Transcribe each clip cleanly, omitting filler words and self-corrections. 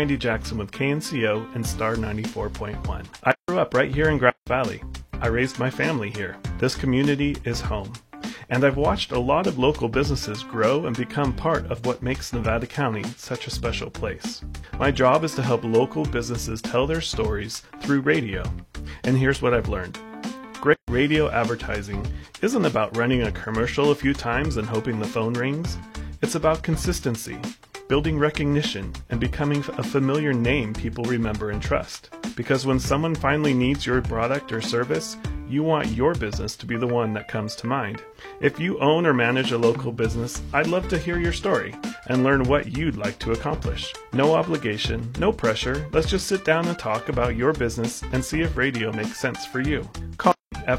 Randy Jackson with KNCO and Star 94.1. I grew up right here in Grass Valley. I raised my family here. This community is home. And I've watched a lot of local businesses grow and become part of what makes Nevada County such a special place. My job is to help local businesses tell their stories through radio. And here's what I've learned. Great radio advertising isn't about running a commercial a few times and hoping the phone rings. It's about consistency, building recognition, and becoming a familiar name people remember and trust. Because when someone finally needs your product or service, you want your business to be the one that comes to mind. If you own or manage a local business, I'd love to hear your story and learn what you'd like to accomplish. No obligation, no pressure. Let's just sit down and talk about your business and see if radio makes sense for you. Call me at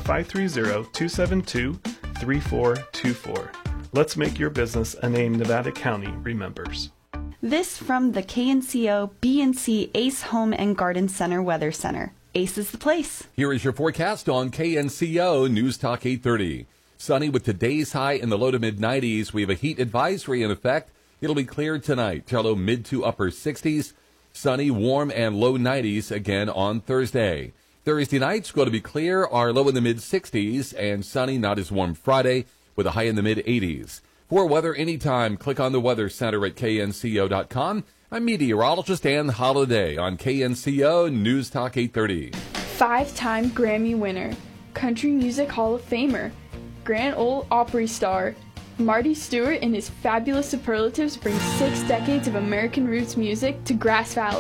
530-272-3424. Let's make your business a name Nevada County remembers. This from the KNCO BNC Ace Home and Garden Center Weather Center. Ace is the place. Here is your forecast on KNCO News Talk 830. Sunny with today's high in the low to mid-90s. We have a heat advisory in effect. It'll be clear tonight. Cello mid to upper 60s. Sunny, warm, and low 90s again on Thursday. Thursday night's going to be clear. Our low in the mid-60s and sunny, not as warm Friday with a high in the mid-80s. For weather anytime, click on the Weather Center at knco.com. I'm meteorologist Ann Holiday on KNCO News Talk 830. 5-time Grammy winner, Country Music Hall of Famer, Grand Ole Opry star, Marty Stewart and his fabulous superlatives bring 6 decades of American roots music to Grass Valley.